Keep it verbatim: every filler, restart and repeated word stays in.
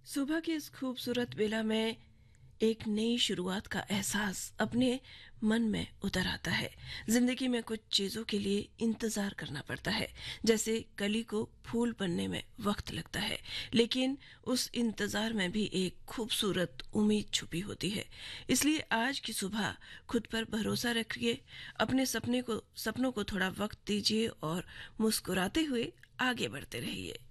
सुबह की इस खूबसूरत बेला में एक नई शुरुआत का एहसास अपने मन में उतर आता है। जिंदगी में कुछ चीजों के लिए इंतजार करना पड़ता है, जैसे कली को फूल बनने में वक्त लगता है, लेकिन उस इंतजार में भी एक खूबसूरत उम्मीद छुपी होती है। इसलिए आज की सुबह खुद पर भरोसा रखिए, अपने सपने को सपनों को थोड़ा वक्त दीजिए और मुस्कुराते हुए आगे बढ़ते रहिए।